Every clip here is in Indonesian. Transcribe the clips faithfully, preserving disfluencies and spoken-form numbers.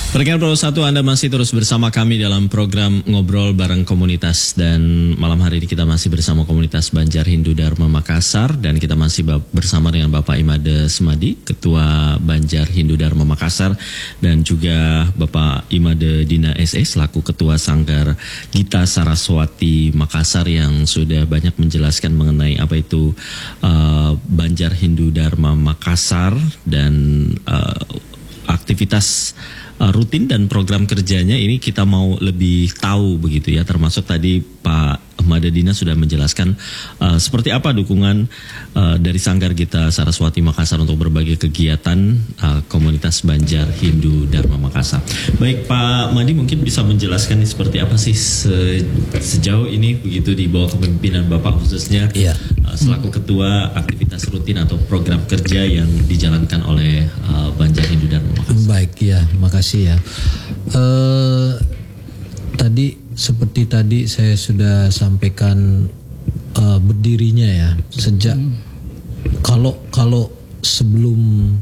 Pendengar Pro satu, Anda masih terus bersama kami dalam program Ngobrol Bareng Komunitas, dan malam hari ini kita masih bersama komunitas Banjar Hindu Dharma Makassar, dan kita masih bersama dengan Bapak Imade Semadi, Ketua Banjar Hindu Dharma Makassar, dan juga Bapak Imade Dina S E selaku Ketua Sanggar Gita Saraswati Makassar yang sudah banyak menjelaskan mengenai apa itu uh, Banjar Hindu Dharma Makassar dan uh, aktivitas Uh, rutin dan program kerjanya. Ini kita mau lebih tahu begitu ya, termasuk tadi Pak Imade Dina sudah menjelaskan uh, seperti apa dukungan uh, dari Sanggar Gita Saraswati Makassar untuk berbagai kegiatan uh, komunitas Banjar Hindu Dharma Makassar. Baik Pak Madi, mungkin bisa menjelaskan seperti apa sih se sejauh ini begitu di bawah kepemimpinan Bapak khususnya iya. uh, selaku ketua aktivitas rutin atau program kerja yang dijalankan oleh uh, Banjar Hindu Dharma Makassar. Baik ya, makasih ya. Uh, tadi seperti tadi saya sudah sampaikan uh, berdirinya ya sejak hmm. kalau kalau sebelum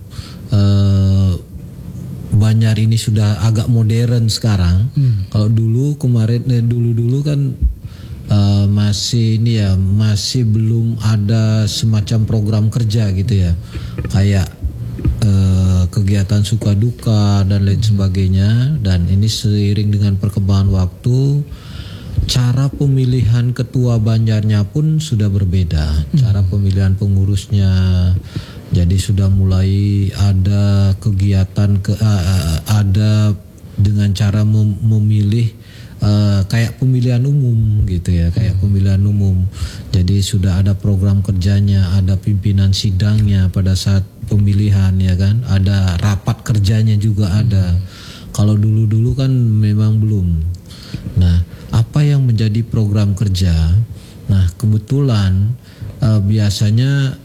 uh, Banjar ini sudah agak modern sekarang. Hmm. Kalau dulu kemarin eh, dulu dulu kan uh, masih ini ya masih belum ada semacam program kerja gitu ya, kayak kegiatan suka duka dan lain sebagainya. Dan ini seiring dengan perkembangan waktu, cara pemilihan ketua Banjarnya pun sudah berbeda, cara pemilihan pengurusnya. Jadi sudah mulai ada kegiatan ke, uh, ada dengan cara mem memilih uh, kayak pemilihan umum gitu ya, kayak pemilihan umum. Jadi sudah ada program kerjanya, ada pimpinan sidangnya pada saat pemilihan ya kan, ada rapat kerjanya juga ada. Kalau dulu-dulu kan memang belum. Nah, apa yang menjadi program kerja? Nah, kebetulan uh, biasanya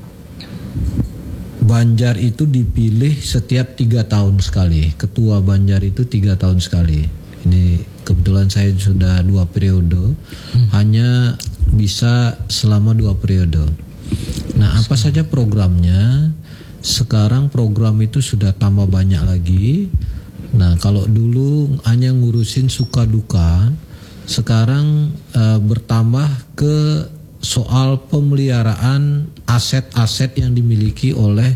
Banjar itu dipilih setiap tiga tahun sekali. Ketua Banjar itu tiga tahun sekali. Ini kebetulan saya sudah dua periode, hmm. hanya bisa selama dua periode. Nah, apa saja programnya? Sekarang program itu sudah tambah banyak lagi. Nah, kalau dulu hanya ngurusin suka duka, sekarang uh, bertambah ke soal pemeliharaan aset-aset yang dimiliki oleh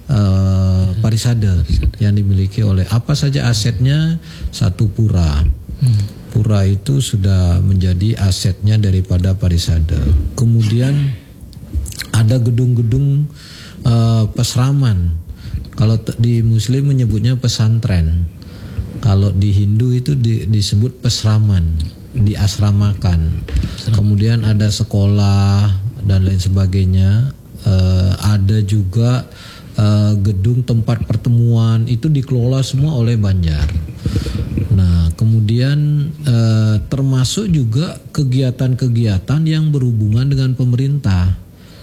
uh, Parisade, yang dimiliki oleh apa saja asetnya. Satu pura. Hmm. Pura itu sudah menjadi asetnya daripada Parisade. Kemudian ada gedung-gedung Uh, pesraman. Kalau di Muslim menyebutnya pesantren. Kalau di Hindu itu di, disebut pesraman, diasramakan. Kemudian ada sekolah dan lain sebagainya. Uh, ada juga uh, gedung tempat pertemuan, itu dikelola semua oleh Banjar. Nah, kemudian uh, termasuk juga kegiatan-kegiatan yang berhubungan dengan pemerintah.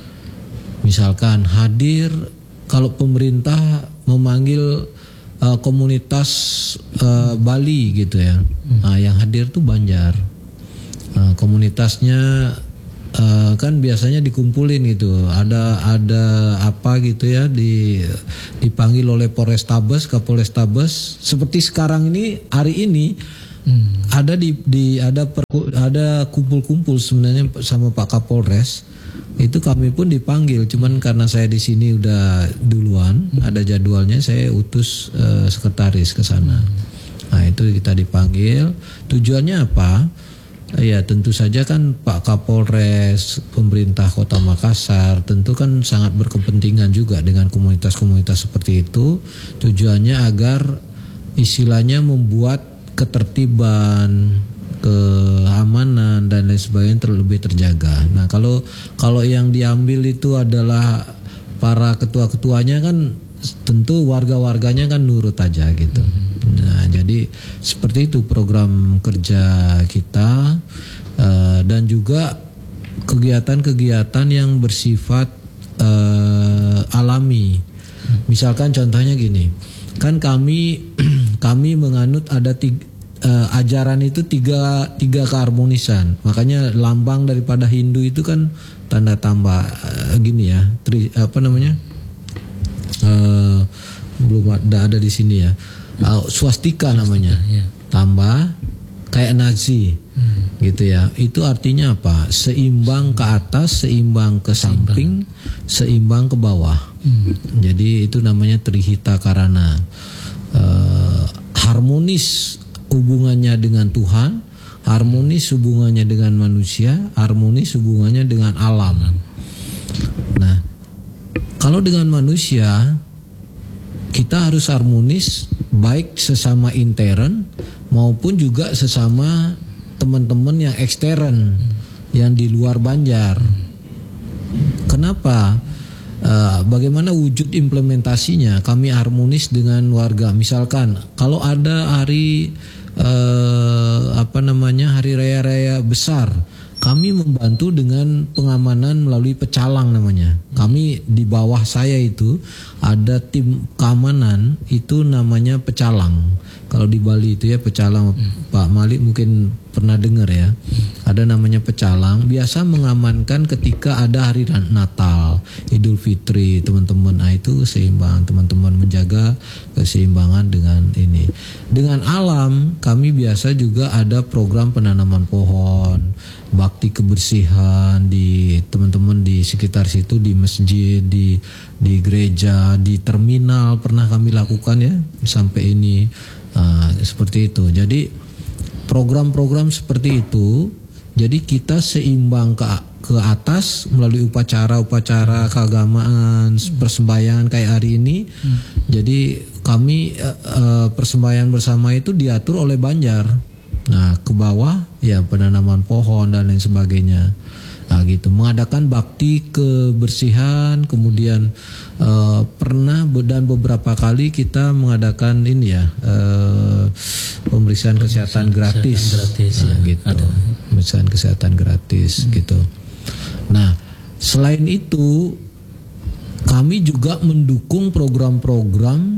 Misalkan hadir kalau pemerintah memanggil uh, komunitas uh, Bali gitu ya, hmm. nah, yang hadir tuh Banjar. Nah, komunitasnya uh, kan biasanya dikumpulin gitu, ada ada apa gitu ya, di dipanggil oleh Polrestabes, Kapolrestabes. Seperti sekarang ini, hari ini hmm. ada di, di ada per, ada kumpul-kumpul sebenarnya sama Pak Kapolres. Itu kami pun dipanggil, cuman karena saya di sini udah duluan, hmm. ada jadwalnya, saya utus uh, sekretaris ke sana. Nah, itu kita dipanggil. Tujuannya apa? Ya tentu saja kan Pak Kapolres, pemerintah Kota Makassar tentu kan sangat berkepentingan juga dengan komunitas-komunitas seperti itu. Tujuannya agar istilahnya membuat ketertiban, keamanan dan lain sebagainya terlebih terjaga. Nah, kalau kalau yang diambil itu adalah para ketua-ketuanya kan tentu warga-warganya kan nurut aja gitu. Nah, jadi seperti itu program kerja kita, uh, dan juga kegiatan-kegiatan yang bersifat uh, alami. Misalkan contohnya gini, kan kami kami menganut ada tiga Uh, ajaran itu tiga tiga keharmonisan. Makanya lambang daripada Hindu itu kan tanda tambah uh, gini ya, tri, apa namanya uh, belum ada ada di sini ya. Uh, swastika namanya. Ya. Tambah kayak Nazi. Hmm. Gitu ya. Itu artinya apa? Seimbang ke atas, seimbang ke samping, seimbang ke bawah. Hmm. Jadi itu namanya Trihita Karana. Uh, harmonis hubungannya dengan Tuhan, harmonis hubungannya dengan manusia, harmonis hubungannya dengan alam. Nah, kalau dengan manusia kita harus harmonis baik sesama intern maupun juga sesama teman-teman yang ekstern yang di luar Banjar. Kenapa? Uh, bagaimana wujud implementasinya? Kami harmonis dengan warga. Misalkan kalau ada hari uh, apa namanya hari raya-raya besar, kami membantu dengan pengamanan melalui pecalang namanya. Kami di bawah saya itu ada tim keamanan itu namanya pecalang. Kalau di Bali itu ya pecalang, hmm. Pak Malik mungkin pernah dengar ya. Hmm. Ada namanya pecalang, biasa mengamankan ketika ada hari Natal, Idul Fitri, teman-teman. Nah, itu seimbang, teman-teman menjaga keseimbangan dengan ini. Dengan alam, kami biasa juga ada program penanaman pohon, bakti kebersihan di teman-teman di sekitar situ, di masjid, di di gereja, di terminal pernah kami lakukan ya sampai ini. Nah, seperti itu. Jadi program-program seperti itu, jadi kita seimbang ke ke atas melalui upacara-upacara keagamaan, persembahyaan kayak hari ini. Hmm. Jadi kami uh, persembahyaan bersama itu diatur oleh Banjar. Nah, ke bawah ya penanaman pohon dan lain sebagainya. Nah, gitu, mengadakan bakti kebersihan, kemudian uh, pernah dan beberapa kali kita mengadakan ini ya uh, pemeriksaan kesehatan gratis, kesehatan gratis nah, ya, gitu, ada. pemeriksaan kesehatan gratis hmm. gitu. Nah, selain itu kami juga mendukung program-program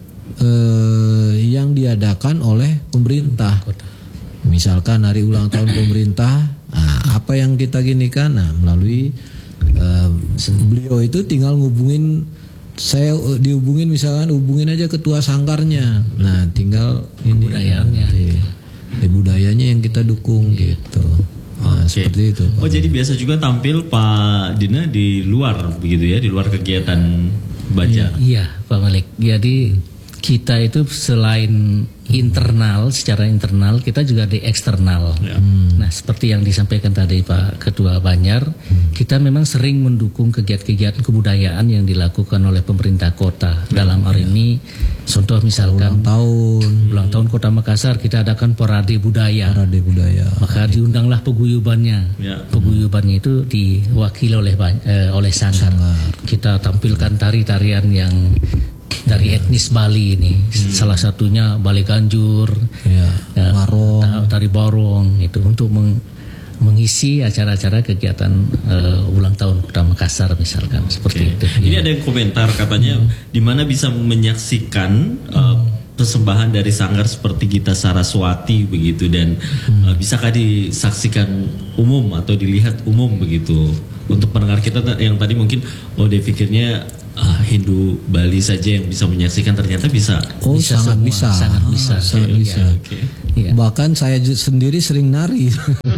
uh, yang diadakan oleh pemerintah. Misalkan hari ulang tahun pemerintah, nah, apa yang kita ginikan, nah melalui uh, beliau itu tinggal ngubungin saya, dihubungin misalkan hubungin aja ketua sangkarnya, nah tinggal ini budayanya, di, di budayanya yang kita dukung gitu. Nah, okay. Seperti itu. Oh, jadi biasa juga tampil Pak Dina di luar begitu ya, di luar kegiatan Banjar. Iya, iya Pak Malik. Jadi kita itu selain internal, secara internal, kita juga di eksternal. Ya. Hmm. Nah, seperti yang disampaikan tadi Pak Ketua Banjar, hmm. kita memang sering mendukung kegiatan-kegiatan kebudayaan yang dilakukan oleh pemerintah kota. Ya. Dalam hari ya. ini, contoh misalkan ulang tahun, ulang tahun Kota Makassar, kita adakan parade budaya. Parade budaya. Maka diundanglah peguyubannya. Ya. Peguyubannya itu diwakili oleh eh, oleh sanggar. sanggar. Kita tampilkan tari-tarian yang dari etnis Bali ini, hmm. salah satunya Bali Ganjur, ya, ya, barong. tari barong itu untuk meng, mengisi acara-acara kegiatan uh, ulang tahun Kota Makassar misalkan seperti okay. itu. Ini ya. ada yang komentar katanya hmm. di mana bisa menyaksikan uh, persembahan dari sanggar seperti Gita Saraswati begitu dan hmm. uh, bisakah disaksikan umum atau dilihat umum begitu untuk pendengar kita yang tadi mungkin oh dia pikirnya Ah, Hindu Bali saja yang bisa menyaksikan, ternyata bisa. Oh, bisa sangat semua. bisa. Sangat bisa. Ah, sangat okay, bisa. Okay. Yeah. Bahkan saya sendiri sering nari.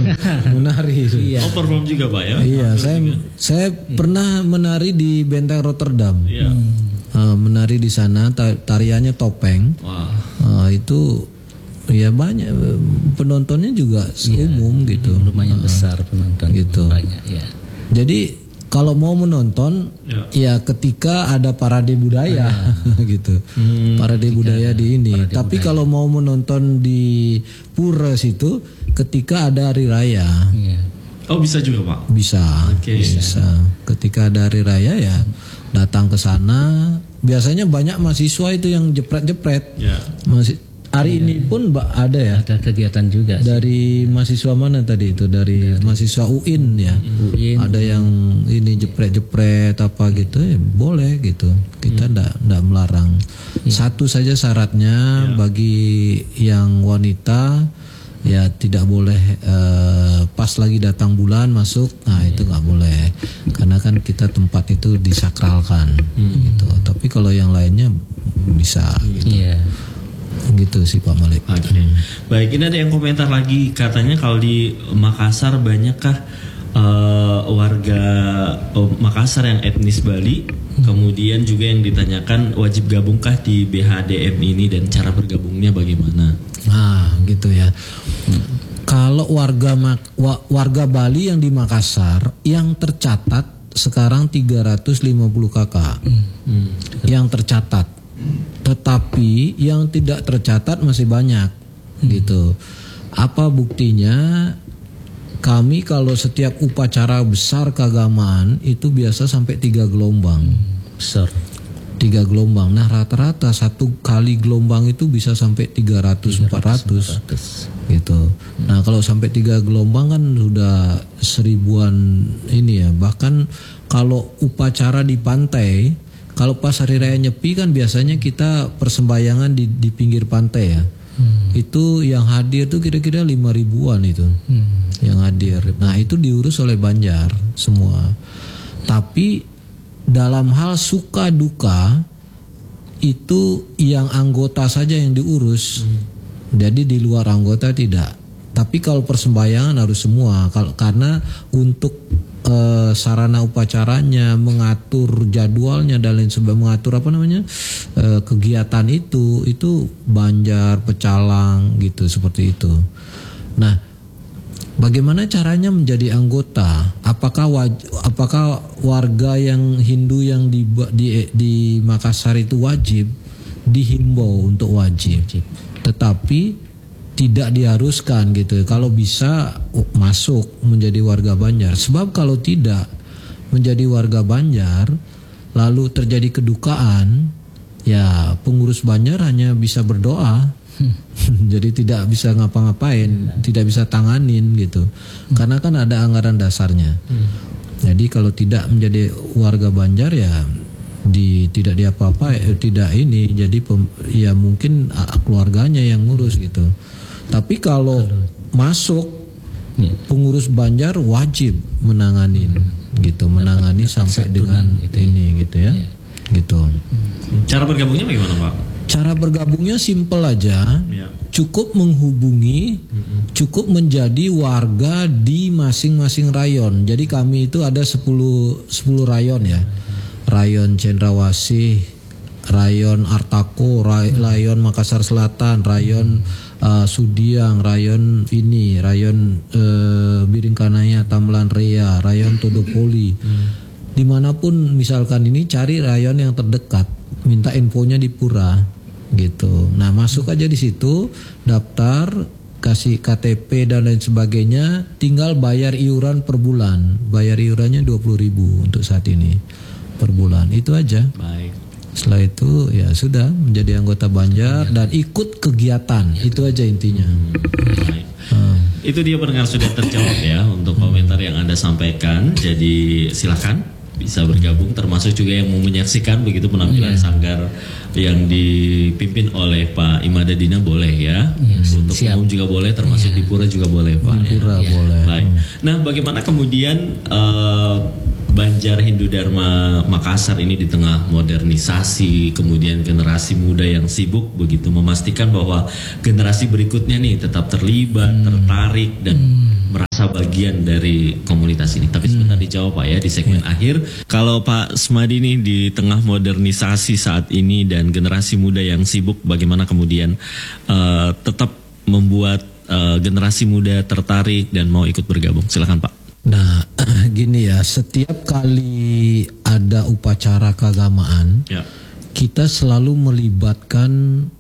menari. Yeah. Oh, perform juga Pak ya? Iya, saya juga. saya yeah. pernah menari di Benteng Rotterdam. Yeah. Uh, menari di sana, tariannya topeng. Wow. Uh, itu ya banyak penontonnya juga yeah. umum gitu. Lumayan uh, besar penonton. Gitu. Banyak, ya. Jadi kalau mau menonton ya, ya ketika ada parade budaya ya. gitu. Hmm, parade budaya di ini. Tapi budaya. Kalau mau menonton di Pura situ ketika ada hari raya. Ya. Oh, bisa juga, Pak? Bisa. Okay. Bisa. Ketika ada hari raya ya datang ke sana. Biasanya banyak mahasiswa itu yang jepret-jepret. Ya. Masih hari ya. Ini pun ada ya. Ada kegiatan juga. Dari mahasiswa mana tadi itu? Dari, Dari mahasiswa U I N ya. U I N. Ada yang ini jepret-jepret apa gitu ya, boleh gitu. Kita enggak hmm. enggak melarang. Ya. Satu saja syaratnya ya. Bagi yang wanita ya tidak boleh uh, pas lagi datang bulan masuk. Nah, ya. Itu enggak boleh. Karena kan kita tempat itu disakralkan hmm. gitu. Tapi kalau yang lainnya bisa. Gitu. Iya. Gitu sih Pak Malik. Oke. Okay. Baik, ini ada yang komentar lagi, katanya kalau di Makassar banyakkah uh, warga uh, Makassar yang etnis Bali? Hmm. Kemudian juga yang ditanyakan wajib gabungkah di B H D M ini dan cara bergabungnya bagaimana? Nah, gitu ya. Hmm. Kalau warga warga Bali yang di Makassar yang tercatat sekarang tiga ratus lima puluh kakak. Hmm. Yang tercatat. Tetapi yang tidak tercatat masih banyak, hmm. gitu. Apa buktinya? Kami kalau setiap upacara besar keagamaan itu biasa sampai tiga gelombang, hmm. besar. Tiga gelombang. Nah rata-rata satu kali gelombang itu bisa sampai tiga ratus empat ratus, gitu. Hmm. Nah kalau sampai tiga gelombang kan sudah seribuan ini ya. Bahkan kalau upacara di pantai. Kalau pas hari raya Nyepi kan biasanya kita persembahyangan di, di pinggir pantai ya. Hmm. Itu yang hadir tuh kira-kira lima ribuan itu. Hmm. Yang hadir. Nah itu diurus oleh Banjar semua. Tapi dalam hal suka duka itu yang anggota saja yang diurus. Hmm. Jadi di luar anggota tidak. Tapi kalau persembahyangan harus semua. Kalau karena untuk Uh, sarana upacaranya, mengatur jadwalnya dan lain sebagainya, mengatur apa namanya uh, kegiatan itu itu Banjar, Pecalang gitu seperti itu. Nah, bagaimana caranya menjadi anggota? Apakah waj- apakah warga yang Hindu yang di, di di Makassar itu wajib? Dihimbau untuk wajib, tetapi tidak diharuskan gitu. Kalau bisa masuk menjadi warga Banjar. Sebab kalau tidak menjadi warga Banjar lalu terjadi kedukaan, ya pengurus Banjar hanya bisa berdoa. Hmm. Jadi tidak bisa ngapa-ngapain, hmm. tidak bisa tanganin gitu. Hmm. Karena kan ada anggaran dasarnya. Hmm. Jadi kalau tidak menjadi warga Banjar ya di tidak diapa-apa, eh, tidak ini. Jadi pem, ya mungkin keluarganya yang ngurus gitu. Tapi kalau masuk pengurus Banjar wajib menangani gitu, menangani sampai dengan ini gitu ya, gitu. Cara bergabungnya bagaimana Pak? Cara bergabungnya simpel aja, cukup menghubungi, cukup menjadi warga di masing-masing rayon. Jadi kami itu ada sepuluh rayon ya, rayon Cendrawasih, rayon Artako, rayon Makassar Selatan, rayon Uh, Sudiang, rayon ini, rayon uh, Biringkanaya, Tamlan Rea, rayon Todopoli. Hmm. Dimanapun misalkan ini cari rayon yang terdekat, minta infonya di Pura, gitu. Nah masuk aja di situ, daftar, kasih K T P dan lain sebagainya, tinggal bayar iuran per bulan. Bayar iurannya dua puluh ribu untuk saat ini per bulan. Itu aja. Baik. Setelah itu ya sudah menjadi anggota Banjar dan ikut kegiatan, itu aja intinya. Hmm. Hmm. Itu dia pendengar sudah terjawab ya untuk komentar yang Anda sampaikan. Jadi silakan bisa bergabung, termasuk juga yang mau menyaksikan begitu penampilan yeah. sanggar yang dipimpin oleh Pak Imadadina boleh ya. Yes, untuk siap. Umum juga boleh, termasuk yeah. di Pura juga boleh Pak. Di Pura ya. boleh. Baik. Nah bagaimana kemudian uh, Banjar Hindu Dharma Makassar ini di tengah modernisasi, kemudian generasi muda yang sibuk begitu memastikan bahwa generasi berikutnya nih tetap terlibat, hmm. tertarik dan hmm. merasa bagian dari komunitas ini. Tapi sebentar hmm. dijawab Pak ya di segmen hmm. akhir. Kalau Pak Smadi nih di tengah modernisasi saat ini dan generasi muda yang sibuk, bagaimana kemudian uh, tetap membuat uh, generasi muda tertarik dan mau ikut bergabung? Silakan Pak. Nah, gini ya, setiap kali ada upacara keagamaan, ya. kita selalu melibatkan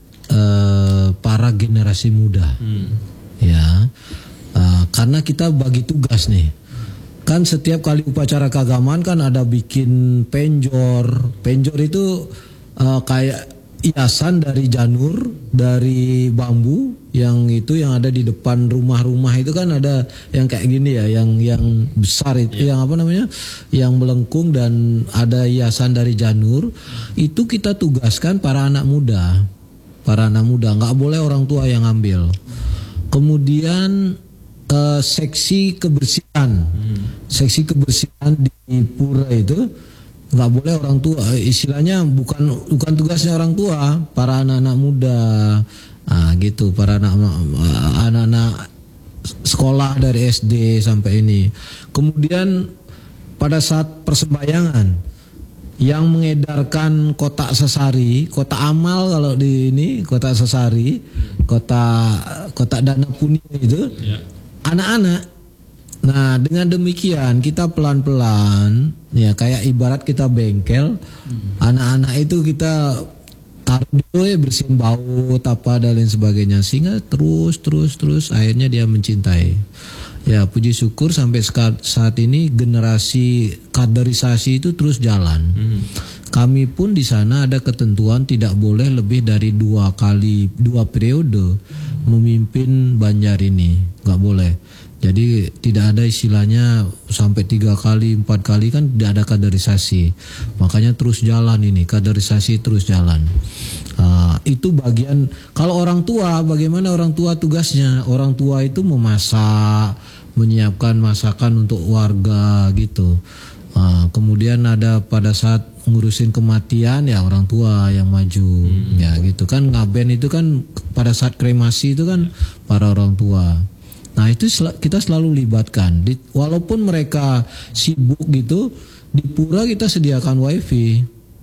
uh, para generasi muda, hmm. ya, uh, karena kita bagi tugas nih. Kan setiap kali upacara keagamaan kan ada bikin penjor, penjor itu uh, kayak hiasan dari janur, dari bambu. Yang itu yang ada di depan rumah-rumah itu kan ada yang kayak gini ya, yang yang besar itu, yeah. yang apa namanya, yang melengkung dan ada hiasan dari janur. Itu kita tugaskan para anak muda, para anak muda, nggak boleh orang tua yang ambil. Kemudian uh, seksi kebersihan, hmm. seksi kebersihan di Pura itu nggak boleh orang tua, istilahnya bukan bukan tugasnya orang tua, para anak-anak muda, nah, gitu, para anak anak-anak sekolah dari S D sampai ini. Kemudian pada saat persembahyangan yang mengedarkan kotak sesari, kotak amal kalau di ini kotak sesari, kotak kotak dana punya itu, ya. Anak-anak. Nah, dengan demikian kita pelan-pelan, ya kayak ibarat kita bengkel, hmm. anak-anak itu kita taruh dulu ya, bersihin baut apa dan lain sebagainya, sehingga terus terus terus akhirnya dia mencintai. Ya puji syukur sampai saat ini generasi kaderisasi itu terus jalan. Hmm. Kami pun di sana ada ketentuan tidak boleh lebih dari dua kali dua periode memimpin Banjar ini, nggak boleh. Jadi tidak ada istilahnya sampai tiga kali, empat kali, kan tidak ada kaderisasi. Makanya terus jalan ini, kaderisasi terus jalan. Uh, itu bagian, kalau orang tua, bagaimana orang tua tugasnya? Orang tua itu memasak, menyiapkan masakan untuk warga gitu. Uh, kemudian ada pada saat ngurusin kematian ya orang tua yang maju, hmm. ya gitu kan. Ngaben itu kan pada saat kremasi itu kan para orang tua. Nah itu sel- kita selalu libatkan. Di, walaupun mereka sibuk gitu, di pura kita sediakan wifi.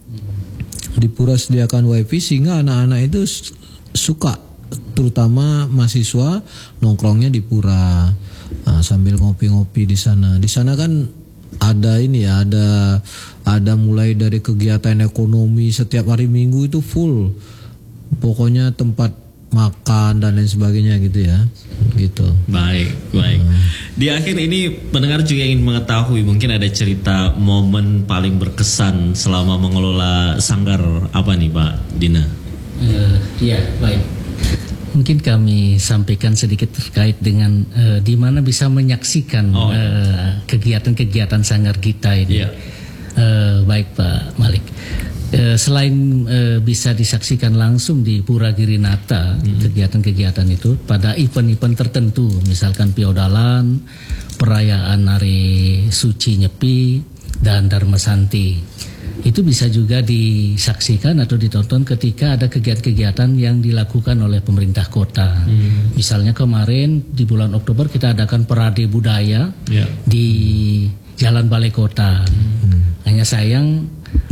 Di pura sediakan wifi sehingga anak-anak itu suka, terutama mahasiswa nongkrongnya di pura, nah, sambil ngopi-ngopi di sana. Di sana kan ada ini ya, ada ada mulai dari kegiatan ekonomi setiap hari Minggu itu full. Pokoknya tempat makan dan lain sebagainya gitu ya, gitu. Baik, baik. Hmm. Di akhir ini pendengar juga ingin mengetahui, mungkin ada cerita momen paling berkesan selama mengelola sanggar apa nih Pak Dina? Uh, ya, baik. Mungkin kami sampaikan sedikit terkait dengan uh, di mana bisa menyaksikan oh. uh, kegiatan-kegiatan sanggar kita ini. Yeah. Uh, baik Pak Malik. Uh, selain uh, bisa disaksikan langsung di Pura Girinata, hmm. kegiatan-kegiatan itu pada event-event tertentu, misalkan Piodalan, perayaan Hari Suci Nyepi, dan Dharma Santi. Itu bisa juga disaksikan atau ditonton ketika ada kegiatan-kegiatan yang dilakukan oleh pemerintah kota. Hmm. Misalnya kemarin di bulan Oktober kita adakan Parade Budaya yeah. di Jalan Balai Kota. Hmm. Hanya sayang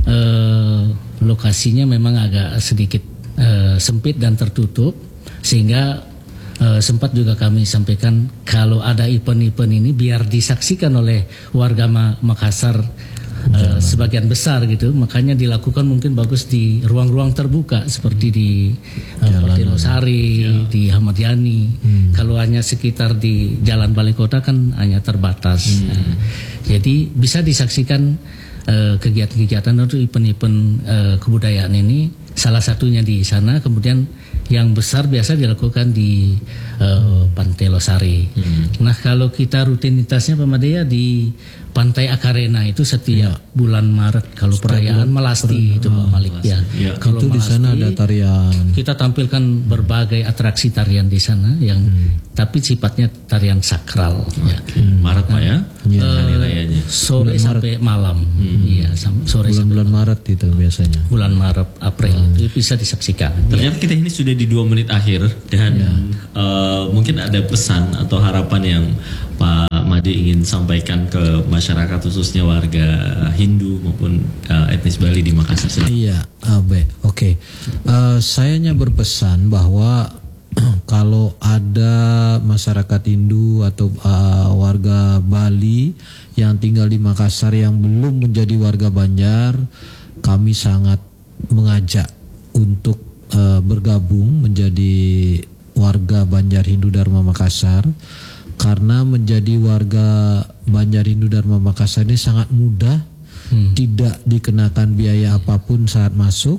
eh, lokasinya memang agak sedikit eh, sempit dan tertutup, sehingga eh, sempat juga kami sampaikan kalau ada event-event ini biar disaksikan oleh warga Makassar eh, sebagian besar gitu, makanya dilakukan mungkin bagus di ruang-ruang terbuka seperti di Pantelo Sari, ya. di Ahmad Yani. Hmm. Kalau hanya sekitar di Jalan Balai Kota kan hanya terbatas. Hmm. Nah, jadi bisa disaksikan Uh, kegiatan-kegiatan atau event-event uh, kebudayaan ini, salah satunya di sana. Kemudian yang besar biasa dilakukan di uh, Pantelo Sari. Hmm. Nah kalau kita rutinitasnya Pak Madea di Pantai Akarena itu setiap ya. bulan Maret kalau setiap perayaan bulan, Melasti per, itu Pak Malik ya. ya. Kalau itu di sana ada tarian. Kita tampilkan berbagai atraksi tarian di sana yang hmm. tapi sifatnya tarian sakral. Okay. Ya. Hmm. Maret Pak ya? ya. Hari rayanya. Sore bulan sampai Maret. malam. Iya, hmm. sore bulan-bulan Maret itu biasanya. Bulan Maret, April hmm. itu bisa disaksikan. Ternyata ya. kita ini sudah di dua menit akhir dan ya. uh, mungkin ada pesan atau harapan yang Pak Made ingin sampaikan ke masyarakat khususnya warga Hindu maupun uh, etnis Bali di Makassar. Iya, uh, baik, oke. Okay. Uh, saya hanya berpesan bahwa kalau ada masyarakat Hindu atau uh, warga Bali yang tinggal di Makassar yang belum menjadi warga Banjar, kami sangat mengajak untuk uh, bergabung menjadi warga Banjar Hindu Dharma Makassar, karena menjadi warga Banjar Hindu Dharma Makassar ini sangat mudah, hmm. tidak dikenakan biaya apapun saat masuk,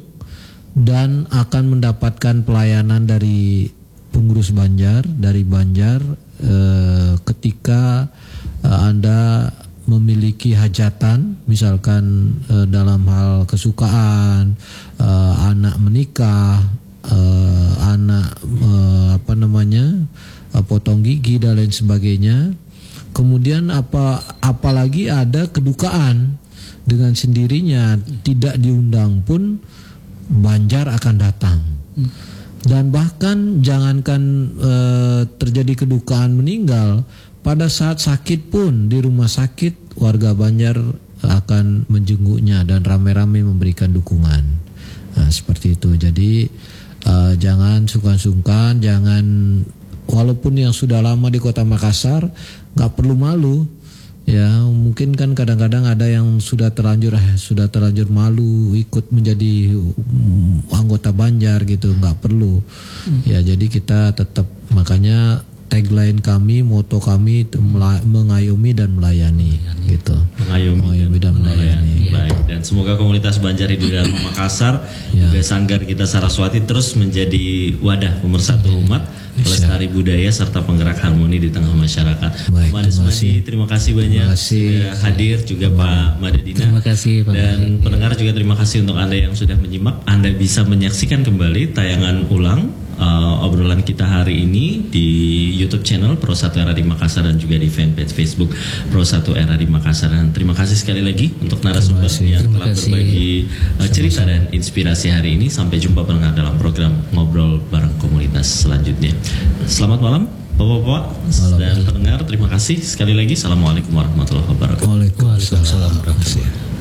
dan akan mendapatkan pelayanan dari pengurus Banjar, dari Banjar eh, ketika eh, Anda memiliki hajatan, misalkan eh, dalam hal kesukaan, eh, anak menikah, eh, anak eh, apa namanya, eh, potong gigi dan lain sebagainya. Kemudian apa apalagi ada kedukaan, dengan sendirinya tidak diundang pun Banjar akan datang. Dan bahkan jangankan eh, terjadi kedukaan meninggal, pada saat sakit pun di rumah sakit warga Banjar akan menjenguknya dan ramai-ramai memberikan dukungan. Nah, seperti itu. Jadi eh, jangan sungkan-sungkan, jangan, walaupun yang sudah lama di Kota Makassar nggak perlu malu. Ya, mungkin kan kadang-kadang ada yang sudah terlanjur eh, sudah terlanjur malu ikut menjadi um, anggota Banjar gitu, nggak perlu. Hmm. Ya, jadi kita tetap, makanya tagline kami, moto kami itu mengayomi dan melayani, melayani. gitu. Mengayomi, mengayomi dan, dan melayani. melayani. Baik, dan semoga komunitas Banjar Hindu Dharma Makassar, ya. juga Sanggar kita Saraswati terus menjadi wadah pemersatu umat, pelestari budaya serta penggerak harmoni di tengah masyarakat. Baik, Pak Desmadi, terima kasih banyak terima kasih. sudah hadir, juga Pak Madadina. Terima kasih Pak. Dan Pak. pendengar juga terima kasih untuk Anda yang sudah menyimak. Anda bisa menyaksikan kembali tayangan ulang uh, obrolan kita hari ini di YouTube channel Pro satu R A di Makassar dan juga di fanpage Facebook Pro satu R A di Makassar. Dan terima kasih sekali lagi untuk narasumber yang telah berbagi uh, cerita dan inspirasi hari ini. Sampai jumpa pendengar dalam program Ngobrol Bareng Komunitas selanjutnya. Selamat malam Bapak-bapak dan pendengar, terima kasih sekali lagi. Assalamualaikum warahmatullahi wabarakatuh. Waalaikumsalam warahmatullahi wabarakatuh.